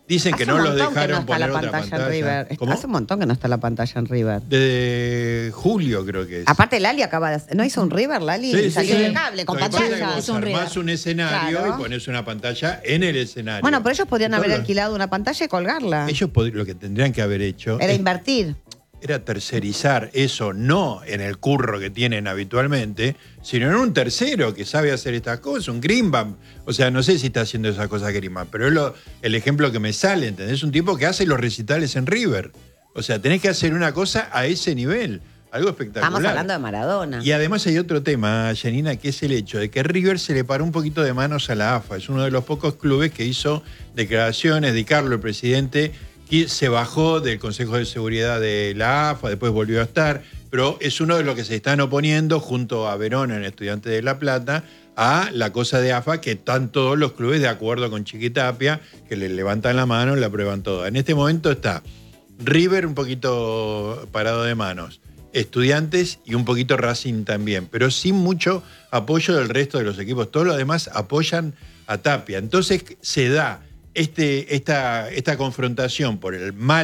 Dicen que no los dejaron poner otra pantalla en River. ¿Cómo? Hace un montón que no está la pantalla en River. De julio creo que es. Aparte Lali acaba de... ¿No hizo un River, Lali? Sí, Salió sí. de cable, con Lo que pasa pantalla. es que vos armás un escenario Claro. y pones una pantalla en el escenario. Bueno, pero ellos podrían haber Todo lo- alquilado una pantalla y colgarla. Ellos lo que tendrían que haber hecho Era invertir. era tercerizar eso, no en el curro que tienen habitualmente, sino en un tercero que sabe hacer estas cosas, un Greenbaum. O sea, no sé si está haciendo esas cosas Greenbaum, pero es el ejemplo que me sale, ¿entendés? Un tipo que hace los recitales en River. O sea, tenés que hacer una cosa a ese nivel, algo espectacular. Estamos hablando de Maradona. Y además hay otro tema, Janina, que es el hecho de que River se le paró un poquito de manos a la AFA. Es uno de los pocos clubes que hizo declaraciones. Di Carlo, el presidente, que se bajó del Consejo de Seguridad de la AFA, después volvió a estar, pero es uno de los que se están oponiendo junto a Verona, el Estudiante de La Plata, a la cosa de AFA, que están todos los clubes de acuerdo con Chiquitapia, que le levantan la mano y la aprueban toda. En este momento está River un poquito parado de manos, Estudiantes y un poquito Racing también, pero sin mucho apoyo del resto de los equipos. Todos los demás apoyan a Tapia. Entonces se da esta confrontación por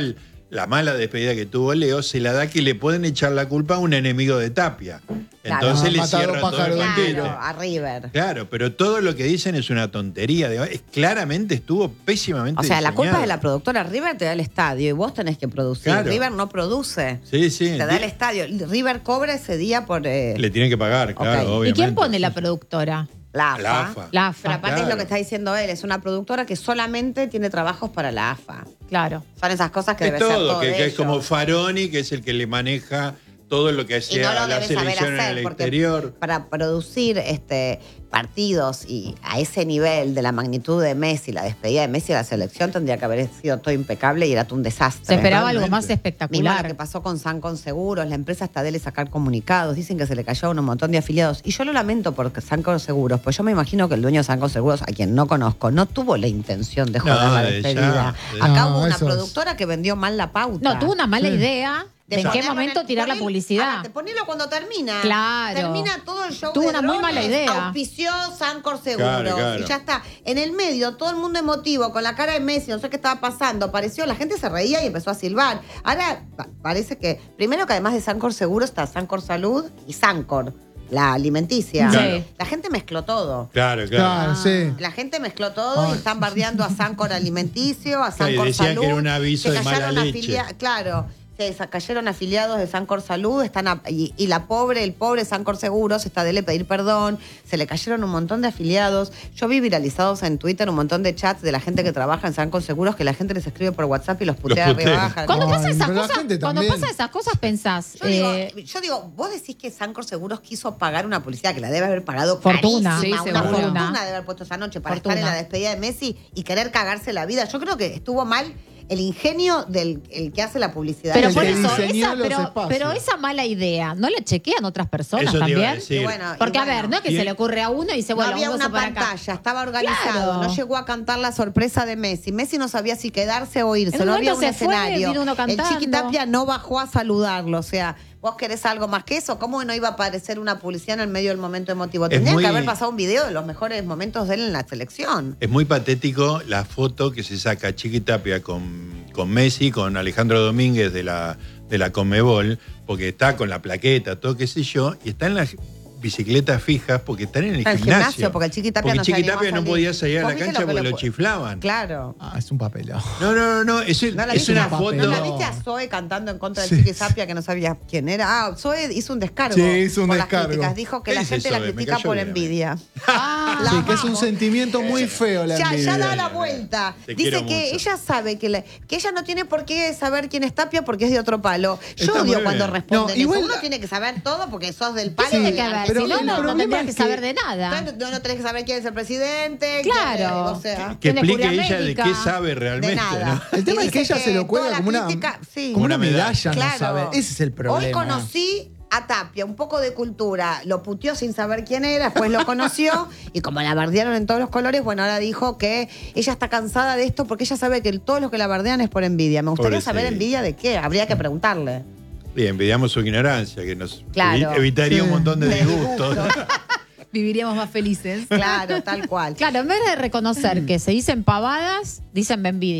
la mala despedida que tuvo Leo, se la da que le pueden echar la culpa a un enemigo de Tapia. Entonces le cierran todo el banquete. Claro, a River. Claro, pero todo lo que dicen es una tontería. Claramente estuvo pésimamente O sea, la culpa diseñado. es de la productora. River te da el estadio y vos tenés que producir. Claro. River no produce. Sí, sí. Te da el estadio. River cobra ese día por... Le tienen que pagar, claro, Ok. obviamente. ¿Y quién pone la productora? La AFA. La AFA. La AFA. Pero aparte Claro. es lo que está diciendo él. Es una productora que solamente tiene trabajos para la AFA. Claro. Son esas cosas que Es debe ser todo, todo que de es ellos. como Faroni, que es el que le maneja todo lo que Y no sea lo la debe saber selección en hacer, el porque exterior. para producir partidos y a ese nivel de la magnitud de Messi, la despedida de Messi a la selección, tendría que haber sido todo impecable y era todo un desastre. Se esperaba Totalmente. algo más Mismo espectacular. lo que pasó con Sancon Seguros, la empresa está de sacar comunicados, dicen que se le cayó a un montón de afiliados. Y yo lo lamento por Sancon Seguros, pues yo me imagino que el dueño de Sancon Seguros, a quien no conozco, no tuvo la intención de joder la de despedida. ya. Acá No, hubo una eso es. productora que vendió mal la pauta. No, tuvo una mala idea de en qué ponerlo momento el- tirar la ponelo- publicidad. Aparte, ponelo cuando termina. Claro. Termina todo el show Tuvo de una muy drones, mala idea. Auspició Sancor Seguros. Claro, claro. Y ya está. En el medio, todo el mundo emotivo, con la cara de Messi, no sé qué estaba pasando. Apareció, la gente se reía y empezó a silbar. Ahora parece que, primero que además de Sancor Seguros está Sancor Salud y Sancor, la alimenticia. Sí. La gente mezcló todo. Claro, Claro, sí. La gente mezcló todo y están bardeando a Sancor Alimenticio, a Claro, y Sancor decían Salud. que era un aviso Se de mala callaron leche. Claro, se cayeron afiliados de Sancor Salud y el pobre Sancor Seguros está de pedir perdón. Se le cayeron un montón de afiliados. Yo vi viralizados en Twitter un montón de chats de la gente que trabaja en Sancor Seguros que la gente les escribe por WhatsApp y los putea Los putea. arriba abajo. Cuando Ay, pasa esas pero la cosas, gente cuando también. pasa esas cosas pensás. Yo digo, vos decís que Sancor Seguros quiso pagar una publicidad que la debe haber pagado Fortuna. carísima, Sí, una seguro. fortuna de haber puesto esa noche para Fortuna. estar en la despedida de Messi y querer cagarse la vida. Yo creo que estuvo mal el ingenio del el que hace la publicidad. Pero El por que eso, diseñó los espacios. pero esa mala idea, ¿no la chequean otras personas Eso te iba a también? decir. Y bueno, Porque, y a ver, no es que Y- se le ocurre a uno y dice, No bueno, había vamos una a para acá. pantalla, estaba organizado, Claro. no llegó a cantar la sorpresa de Messi. Messi no sabía si quedarse o irse, En un no había momento un se fue, escenario. vino uno El cantando. Chiquitapia no bajó a saludarlo, o sea, ¿vos querés algo más que eso? ¿Cómo no iba a aparecer una publicidad en el medio del momento emotivo? Tendrían muy- que haber pasado un video de los mejores momentos de él en la selección. Es muy patético la foto que se saca Chiquitapia con Messi, con Alejandro Domínguez de la Conmebol, porque está con la plaqueta, todo qué sé yo, y está en las bicicletas fijas porque están en el Está en el gimnasio. gimnasio, porque el Chiquitapia Porque no se animó a Chiquitapia no salir. podía salir a ¿Vos la viste cancha lo que porque lo lo chiflaban. Claro. Ah, es un papelón. No, es ¿No la viste? una un foto. ¿No la papelón. viste a Zoe cantando en contra del Sí. Chiquitapia que no sabía quién era? Ah, Zoe hizo un descargo. Sí, hizo un por descargo. Las críticas. Dijo que ¿Qué la dice gente la Zoe? Me critica cayó por bien. envidia. Ah, La Sí, que es un amamos. sentimiento muy feo la Ya envidia. da la vuelta. Te Dice quiero que mucho. ella sabe que ella no tiene por qué saber quién es Tapia porque es de otro palo. Yo Está muy odio bien. cuando responden No, eso. igual Uno la- tiene que saber todo porque sos del palo. tiene de que la ver, pero si no, el no problema tendrías es que que- saber de nada. No tenés que saber quién es el presidente. Claro. O sea, Que Tiene explique curia ella de médica. qué sabe de realmente. nada. ¿no? El tema Y es que dice ella se lo toda cuelga la como una, crítica- sí. como una Una medalla. medalla, Claro. no saber. Ese es el problema. Hoy conocí a Tapia, un poco de cultura, lo puteó sin saber quién era, después lo conoció y como la bardearon en todos los colores, bueno, ahora dijo que ella está cansada de esto porque ella sabe que todos los que la bardean es por envidia. Me gustaría Pobrecita. saber envidia de qué, habría que preguntarle. Bien, envidiamos su ignorancia, que nos Claro. evitaría Sí. un montón de De disgustos. disgusto. Viviríamos más felices. Claro, tal cual. Claro, en vez de reconocer que se dicen pavadas, dicen envidia.